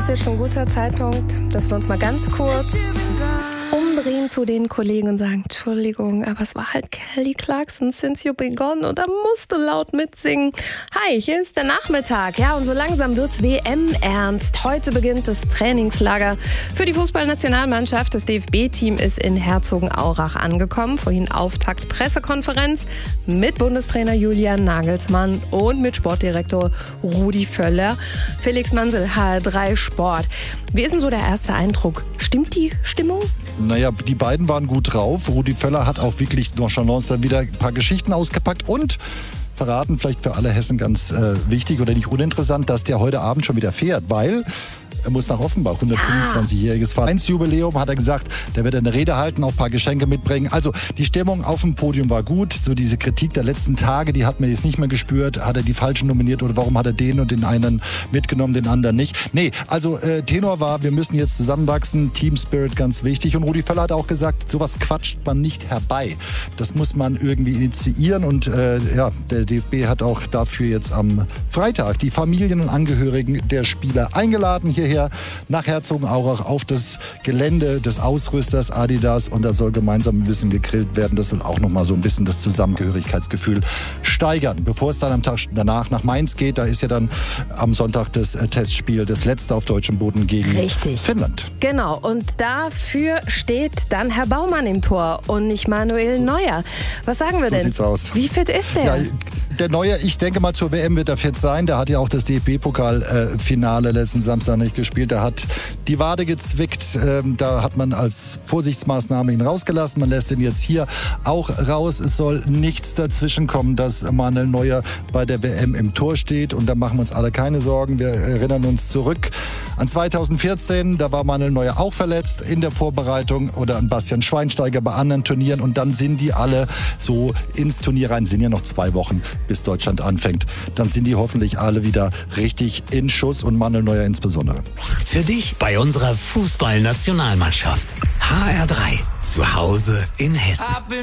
ist jetzt ein guter Zeitpunkt, dass wir uns mal ganz kurz umdrehen zu den Kollegen und sagen, Entschuldigung, aber es war halt Kelly Clarkson, Since You Begun und da musst du laut mitsingen. Hi, hier ist der Nachmittag. Ja, und so langsam wird's WM-ernst. Heute beginnt das Trainingslager für die Fußballnationalmannschaft. Das DFB-Team ist in Herzogenaurach angekommen. Vorhin Auftakt-Pressekonferenz mit Bundestrainer Julian Nagelsmann und mit Sportdirektor Rudi Völler. Felix Mansel, HR3 Sport. Wie ist denn so der erste Eindruck? Stimmt die Stimmung? Naja, die beiden waren gut drauf. Rudi Völler hat auch wirklich nonchalance dann wieder ein paar Geschichten ausgepackt und verraten, vielleicht für alle Hessen ganz wichtig oder nicht uninteressant, dass der heute Abend schon wieder fährt, weil er muss nach Offenbach, 125-jähriges Vereinsjubiläum, hat er gesagt, der wird eine Rede halten, auch ein paar Geschenke mitbringen. Also die Stimmung auf dem Podium war gut. So diese Kritik der letzten Tage, die hat man jetzt nicht mehr gespürt. Hat er die Falschen nominiert oder warum hat er den und den einen mitgenommen, den anderen nicht? Nee, also Tenor war, wir müssen jetzt zusammenwachsen, Team Spirit ganz wichtig. Und Rudi Völler hat auch gesagt, sowas quatscht man nicht herbei. Das muss man irgendwie initiieren und der DFB hat auch dafür jetzt am Freitag die Familien und Angehörigen der Spieler eingeladen hierher nach Herzogenaurach auf das Gelände des Ausrüsters Adidas und da soll gemeinsam ein bisschen gegrillt werden. Das soll auch nochmal so ein bisschen das Zusammengehörigkeitsgefühl steigern. Bevor es dann am Tag danach nach Mainz geht, da ist ja dann am Sonntag das Testspiel, das letzte auf deutschem Boden gegen Finnland. Genau, und dafür steht dann Herr Baumann im Tor und nicht Manuel Neuer. Was sagen wir denn? So sieht's aus. Wie fit ist der? Ja, der Neuer, ich denke mal zur WM wird er fit sein. Der hat ja auch das DFB-Pokal-Finale letzten Samstag nicht gespielt. Der hat die Wade gezwickt. Da hat man als Vorsichtsmaßnahme ihn rausgelassen. Man lässt ihn jetzt hier auch raus. Es soll nichts dazwischen kommen, dass Manuel Neuer bei der WM im Tor steht. Und da machen wir uns alle keine Sorgen. Wir erinnern uns zurück an 2014. Da war Manuel Neuer auch verletzt in der Vorbereitung oder an Bastian Schweinsteiger bei anderen Turnieren. Und dann sind die alle so ins Turnier rein. Sind ja noch 2 Wochen, bis Deutschland anfängt. Dann sind die hoffentlich alle wieder richtig in Schuss und Manuel Neuer insbesondere. Für dich bei unserer Fußballnationalmannschaft. HR3. Zu Hause in Hessen.